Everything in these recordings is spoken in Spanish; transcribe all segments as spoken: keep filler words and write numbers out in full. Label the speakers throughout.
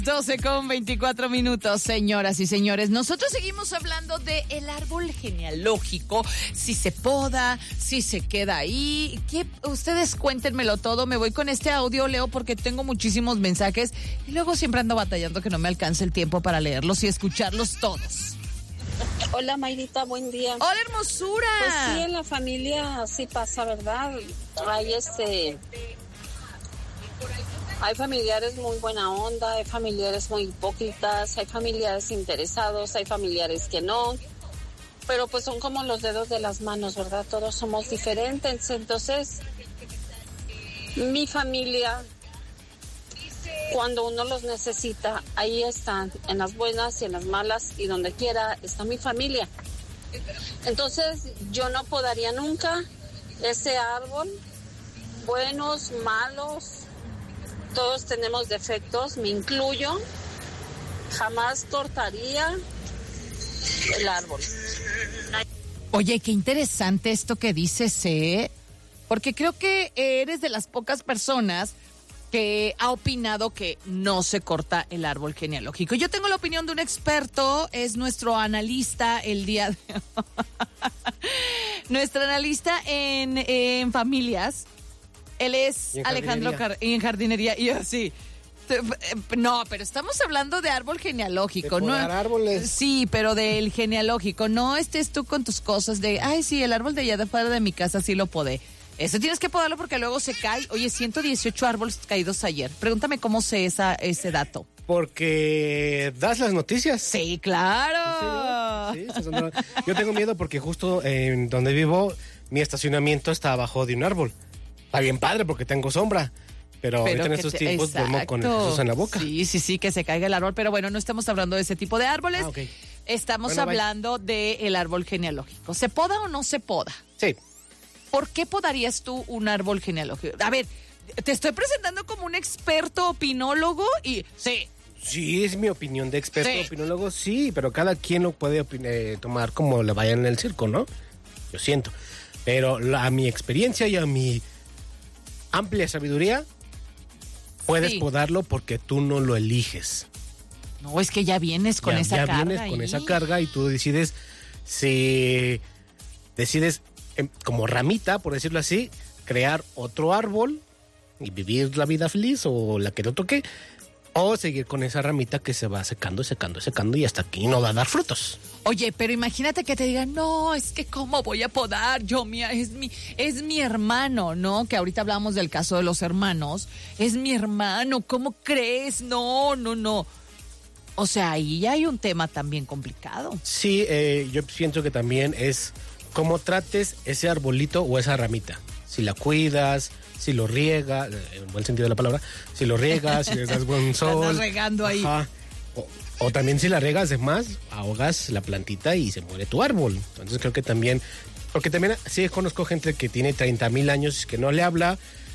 Speaker 1: doce con veinticuatro minutos, señoras y señores. Nosotros seguimos hablando de el árbol genealógico, si se poda, si se queda ahí. ¿Qué? Ustedes cuéntenmelo todo. Me voy con este audio, Leo, porque tengo muchísimos mensajes y luego siempre ando batallando que no me alcance el tiempo para leerlos y escucharlos todos.
Speaker 2: Hola, Mayrita, buen día.
Speaker 1: ¡Hola, hermosura!
Speaker 2: Pues sí, en la familia sí pasa, ¿verdad? Hay este... Hay familiares muy buena onda, hay familiares muy hipócritas, hay familiares interesados, hay familiares que no, pero pues son como los dedos de las manos, ¿verdad? Todos somos diferentes, entonces mi familia, cuando uno los necesita, ahí están, en las buenas y en las malas, y donde quiera está mi familia. Entonces yo no podaría nunca ese árbol, buenos, malos. Todos tenemos defectos, me incluyo. Jamás cortaría el árbol.
Speaker 1: Oye, qué interesante esto que dices, ¿eh? Porque creo que eres de las pocas personas que ha opinado que no se corta el árbol genealógico. Yo tengo la opinión de un experto, es nuestro analista el día de hoy. Nuestro analista en, en familias. Él es Alejandro Car- en jardinería y yo sí. No, pero estamos hablando de árbol genealógico,
Speaker 3: de
Speaker 1: ¿no?
Speaker 3: árboles.
Speaker 1: Sí, pero del genealógico. No estés tú con tus cosas de, ay, sí, el árbol de allá de afuera de mi casa sí lo podé. Eso tienes que podarlo porque luego se cae. Oye, ciento dieciocho árboles caídos ayer. Pregúntame cómo sé esa, ese dato.
Speaker 3: Porque das las noticias.
Speaker 1: Sí, claro.
Speaker 3: Sí, sí, yo tengo miedo porque justo en donde vivo, mi estacionamiento está abajo de un árbol. Está bien padre porque tengo sombra, pero, pero ahorita en estos te, tiempos duermo con el Jesús en la boca.
Speaker 1: Sí, sí, sí, que se caiga el árbol, pero bueno, no estamos hablando de ese tipo de árboles.
Speaker 3: Ah, okay.
Speaker 1: Estamos bueno, hablando del árbol genealógico. ¿Se poda o no se poda?
Speaker 3: Sí.
Speaker 1: ¿Por qué podarías tú un árbol genealógico? A ver, te estoy presentando como un experto opinólogo y sí.
Speaker 3: Sí, es mi opinión de experto
Speaker 1: sí.
Speaker 3: opinólogo, sí, pero cada quien lo puede eh, tomar como le vaya en el circo, ¿no? Yo siento. Pero la, a mi experiencia y a mi amplia sabiduría, puedes sí. podarlo porque tú no lo eliges.
Speaker 1: No, es que ya vienes con
Speaker 3: ya,
Speaker 1: esa
Speaker 3: ya
Speaker 1: carga. Ya
Speaker 3: vienes
Speaker 1: ahí.
Speaker 3: con esa carga y tú decides, si decides eh, como ramita, por decirlo así, crear otro árbol y vivir la vida feliz o la que te toque, o seguir con esa ramita que se va secando, secando, secando y hasta aquí no va a dar frutos.
Speaker 1: Oye, pero imagínate que te digan, no, es que cómo voy a podar, yo, mira, es mi, es mi hermano, ¿no? Que ahorita hablamos del caso de los hermanos, es mi hermano, ¿cómo crees? No, no, no. O sea, ahí ya hay un tema también complicado.
Speaker 3: Sí, eh, yo pienso que también es cómo trates ese arbolito o esa ramita. Si la cuidas, si lo riegas, en buen sentido de la palabra, si lo riegas, si le das buen sol.
Speaker 1: La estás regando ahí.
Speaker 3: Ajá. O, o también si la regas de más, ahogas la plantita y se muere tu árbol. Entonces creo que también, porque también sí conozco gente que tiene treinta mil años que no le habla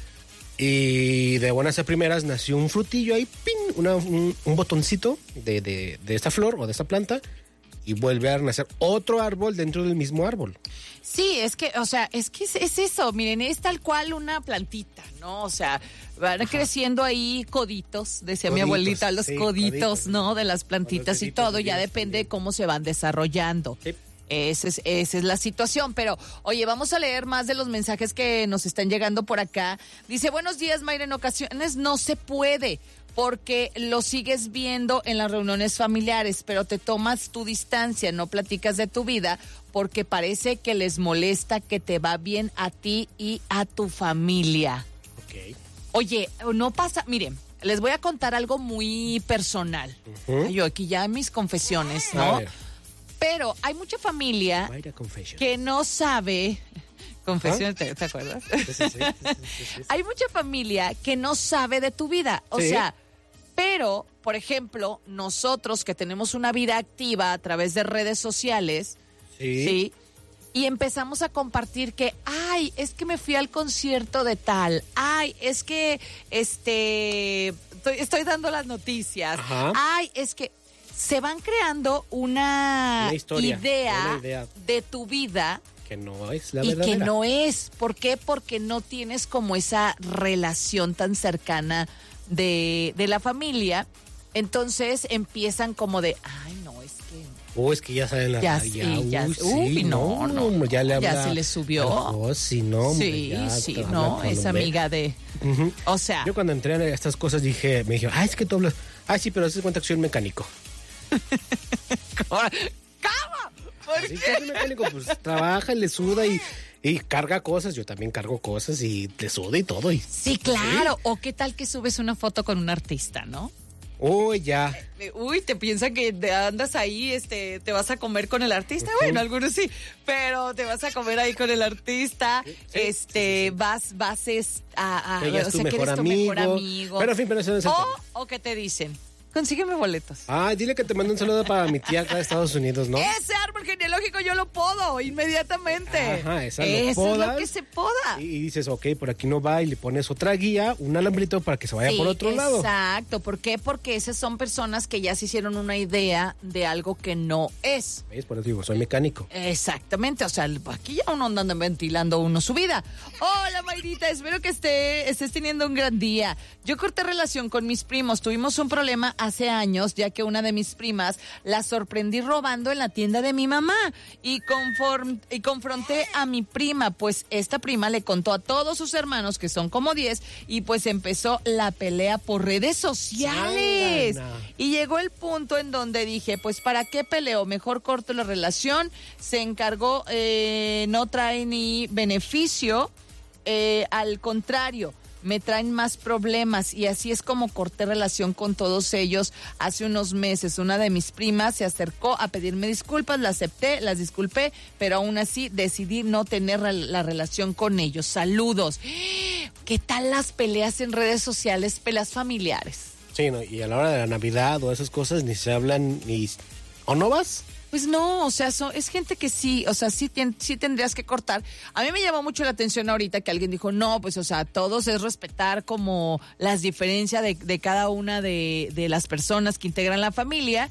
Speaker 3: y de buenas a primeras nació un frutillo ahí, ¡pin! Una, un, un botoncito de, de, de esta flor o de esta planta y vuelve a nacer otro árbol dentro del mismo árbol.
Speaker 1: Sí, es que, o sea, es que es, es eso, miren, es tal cual una plantita, ¿no? O sea, van Ajá. creciendo ahí coditos, decía coditos, mi abuelita, los sí, coditos, coditos, ¿no? De las plantitas y todo, ya depende de cómo se van desarrollando. Sí. Esa es, esa es la situación, pero oye, vamos a leer más de los mensajes que nos están llegando por acá. Dice, buenos días, Mayra, en ocasiones no se puede porque lo sigues viendo en las reuniones familiares, pero te tomas tu distancia, no platicas de tu vida porque parece que les molesta que te va bien a ti y a tu familia.
Speaker 3: Ok.
Speaker 1: Oye, no pasa, miren, les voy a contar algo muy personal. Uh-huh. Yo aquí ya mis confesiones, ¿no? Pero hay mucha familia que no sabe... Confesiones, ¿te, ¿te acuerdas? Sí, sí, sí, sí, sí, sí. Hay mucha familia que no sabe de tu vida. O sí. sea, pero, por ejemplo, nosotros que tenemos una vida activa a través de redes sociales, sí, ¿sí? Y empezamos a compartir que, ay, es que me fui al concierto de tal, ay, es que, este, estoy, estoy dando las noticias, Ajá. ay, es que... Se van creando una,
Speaker 3: una historia,
Speaker 1: idea,
Speaker 3: una idea
Speaker 1: de tu vida
Speaker 3: que no es la
Speaker 1: y
Speaker 3: verdadera.
Speaker 1: que no es. ¿Por qué? Porque no tienes como esa relación tan cercana de, de la familia. Entonces empiezan como de, ay, no, es que...
Speaker 3: Oh, es que ya saben la
Speaker 1: ya,
Speaker 3: raya.
Speaker 1: Sí, ya,
Speaker 3: uy,
Speaker 1: uy,
Speaker 3: sí,
Speaker 1: no, no, no,
Speaker 3: ya le habla.
Speaker 1: Ya se le subió.
Speaker 3: Oh, sí, no, hombre,
Speaker 1: sí,
Speaker 3: ya
Speaker 1: sí, no, es
Speaker 3: hombre.
Speaker 1: amiga de... Uh-huh. O sea...
Speaker 3: Yo cuando entré a estas cosas dije, me dijeron, ay, es que tú hablas... Ay, sí, pero se cuenta que soy un mecánico.
Speaker 1: ¿Cómo? ¿Por
Speaker 3: Así
Speaker 1: qué?
Speaker 3: que es un mecánico, pues trabaja y le suda y... Y carga cosas, yo también cargo cosas y te suda y todo. Y,
Speaker 1: sí, claro. ¿Sí? O qué tal que subes una foto con un artista, ¿no?
Speaker 3: Uy, ya.
Speaker 1: Uy, te piensan que te andas ahí, este, te vas a comer con el artista. Uh-huh. Bueno, algunos sí, pero te vas a comer ahí con el artista. Sí, sí, este, sí, sí. vas, vas es, a, a
Speaker 3: que
Speaker 1: o
Speaker 3: tu
Speaker 1: sea,
Speaker 3: mejor
Speaker 1: que eres tu
Speaker 3: amigo.
Speaker 1: mejor amigo.
Speaker 3: Pero en fin, pero eso no es el
Speaker 1: o,
Speaker 3: tema.
Speaker 1: o que te dicen, consígueme boletos.
Speaker 3: Ah, dile que te mando un saludo para mi tía acá de Estados Unidos, ¿no?
Speaker 1: Ese árbol genealógico yo lo podo inmediatamente.
Speaker 3: Ajá, esa lo
Speaker 1: Eso
Speaker 3: podas,
Speaker 1: es lo que se poda.
Speaker 3: Y dices, ok, por aquí no va y le pones otra guía, un alambrito para que se vaya
Speaker 1: sí,
Speaker 3: por otro lado.
Speaker 1: Exacto. ¿Por qué? Porque esas son personas que ya se hicieron una idea de algo que no es.
Speaker 3: ¿Ves? Por eso digo, soy mecánico.
Speaker 1: Exactamente. O sea, aquí ya uno anda ventilando uno su vida. Hola, Mayrita. Espero que esté, estés teniendo un gran día. Yo corté relación con mis primos. Tuvimos un problema hace años, ya que una de mis primas la sorprendí robando en la tienda de mi mamá y, conform, y confronté a mi prima, pues esta prima le contó a todos sus hermanos, que son como diez, y pues empezó la pelea por redes sociales. Ay, no. Y llegó el punto en donde dije, pues ¿para qué peleo? Mejor corto la relación. Se encargó, eh, no trae ni beneficio, eh, al contrario, me traen más problemas, y así es como corté relación con todos ellos hace unos meses. Una de mis primas se acercó a pedirme disculpas, la acepté, las disculpé, pero aún así decidí no tener la relación con ellos. Saludos. ¿Qué tal las peleas en redes sociales, peleas familiares?
Speaker 3: Sí, no, y a la hora de la Navidad o esas cosas ni se hablan ni... ¿O no vas?
Speaker 1: Pues no, o sea, so, es gente que sí, o sea, sí, ten, sí tendrías que cortar. A mí me llamó mucho la atención ahorita que alguien dijo, no, pues, o sea, todos es respetar como las diferencias de, de cada una de, de las personas que integran la familia,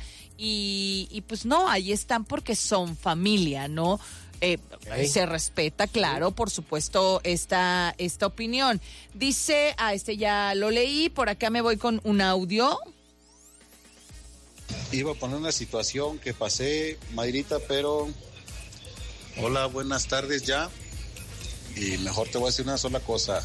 Speaker 1: y, y pues no, ahí están porque son familia, ¿no? Eh, okay. Se respeta, claro, por supuesto, esta, esta opinión. Dice, ah, este ya lo leí, por acá me voy con un audio.
Speaker 4: Iba a poner una situación que pasé, Mayrita, pero... Hola, buenas tardes ya. Y mejor te voy a decir una sola cosa.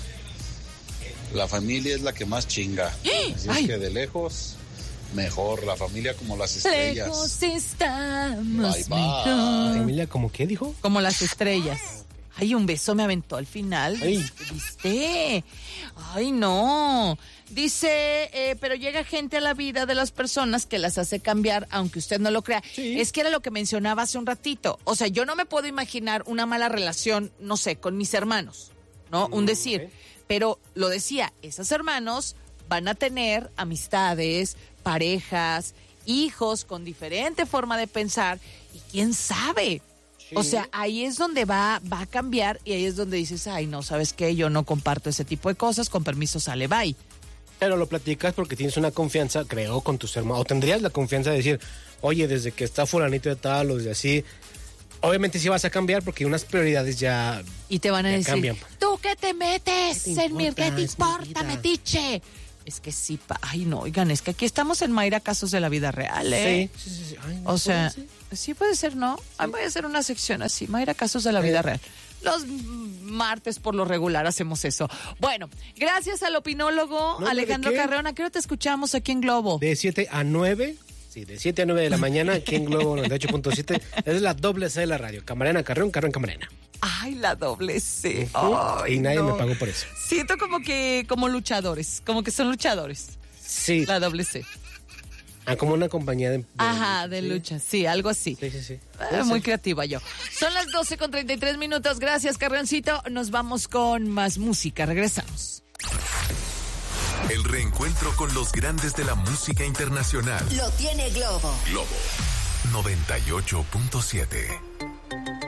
Speaker 4: La familia es la que más chinga. Así
Speaker 1: Ay.
Speaker 4: es que de lejos, mejor. La familia como las estrellas.
Speaker 1: Lejos estamos
Speaker 4: bye, bye.
Speaker 1: mejor.
Speaker 3: ¿Familia como qué dijo?
Speaker 1: Como las estrellas. Ay, un beso me aventó al final.
Speaker 3: Ay.
Speaker 1: ¿Viste? Ay, no. Dice, eh, pero llega gente a la vida de las personas que las hace cambiar, aunque usted no lo crea.
Speaker 3: Sí.
Speaker 1: Es que era lo que mencionaba hace un ratito. O sea, yo no me puedo imaginar una mala relación, no sé, con mis hermanos, ¿no? Un decir.
Speaker 3: Okay.
Speaker 1: Pero lo decía, esos hermanos van a tener amistades, parejas, hijos con diferente forma de pensar, y quién sabe. Sí. O sea, ahí es donde va, va a cambiar, y ahí es donde dices, ay, no, ¿sabes qué? Yo no comparto ese tipo de cosas, con permiso, sale, bye.
Speaker 3: Pero lo platicas porque tienes una confianza, creo, con tus hermanos. O tendrías la confianza de decir, oye, desde que está fulanito de tal o desde así. Obviamente sí vas a cambiar porque unas prioridades ya
Speaker 1: Y te van a decir,
Speaker 3: cambian.
Speaker 1: ¿tú qué te metes?
Speaker 3: ¿Qué te
Speaker 1: en mi,
Speaker 3: importa?
Speaker 1: ¿Qué te
Speaker 3: Es mi
Speaker 1: importa,
Speaker 3: vida.
Speaker 1: metiche? Es que sí, pa, ay, no, oigan, es que aquí estamos en Mayra Casos de la Vida Real, ¿eh?
Speaker 3: Sí, sí, sí. sí. Ay, ¿no
Speaker 1: O sea,
Speaker 3: puede ser?
Speaker 1: sí puede ser, ¿no? Sí. Ay, voy a hacer una sección así, Mayra Casos de la Vida Real. Los martes por lo regular hacemos eso. Bueno, gracias al opinólogo
Speaker 3: No,
Speaker 1: Alejandro
Speaker 3: ¿de qué?
Speaker 1: Carreón. ¿A qué hora te escuchamos aquí en Globo?
Speaker 3: De siete a nueve, sí, de siete a nueve de la mañana aquí en Globo noventa y ocho punto siete. Es la doble C de la radio. Camarena, Carreón, Carreón, Camarena.
Speaker 1: Ay, la doble C.
Speaker 3: Uh-huh.
Speaker 1: Ay,
Speaker 3: Y nadie
Speaker 1: no.
Speaker 3: me pagó por eso.
Speaker 1: Siento como que, como luchadores, como que son luchadores.
Speaker 3: Sí.
Speaker 1: La doble C.
Speaker 3: Ah, como una compañía de... de
Speaker 1: Ajá, de
Speaker 3: sí.
Speaker 1: lucha, sí, algo así.
Speaker 3: Sí, sí, sí.
Speaker 1: Ah, muy creativa yo. Son las doce con treinta y tres minutos. Gracias, Carreoncito. Nos vamos con más música. Regresamos.
Speaker 5: El reencuentro con los grandes de la música internacional.
Speaker 6: Lo tiene Globo.
Speaker 5: Globo noventa y ocho punto siete.